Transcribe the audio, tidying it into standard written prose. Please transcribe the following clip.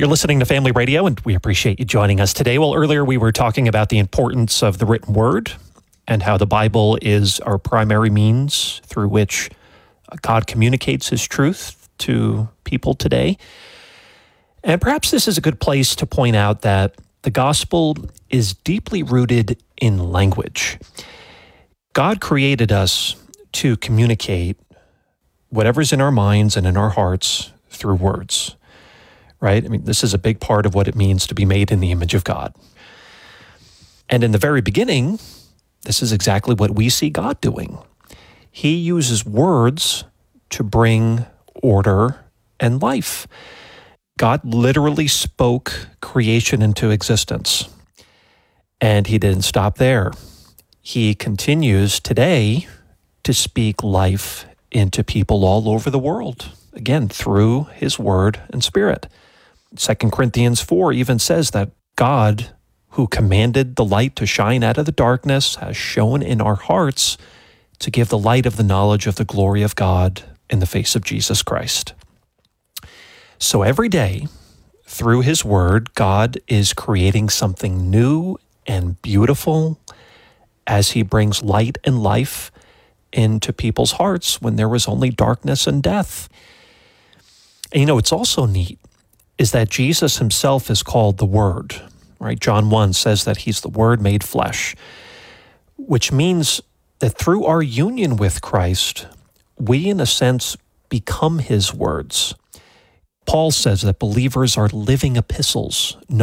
You're listening to Family Radio, and we appreciate you joining us today. Well, earlier we were talking about the importance of the written word and how the Bible is our primary means through which God communicates his truth to people today. And perhaps this is a good place to point out that the gospel is deeply rooted in language. God created us to communicate whatever's in our minds and in our hearts through words, right? I mean, this is a big part of what it means to be made in the image of God. And in the very beginning, this is exactly what we see God doing. He uses words to bring order and life. God literally spoke creation into existence. And he didn't stop there. He continues today to speak life into people all over the world, again, through his word and spirit. 2 Corinthians 4 even says that God, who commanded the light to shine out of the darkness, has shone in our hearts to give the light of the knowledge of the glory of God in the face of Jesus Christ. So every day, through his word, God is creating something new and beautiful as he brings light and life into people's hearts when there was only darkness and death. And it's also neat is that Jesus himself is called the Word, right? John 1 says that he's the Word made flesh, which means that through our union with Christ, we in a sense become his words. Paul says that believers are living epistles,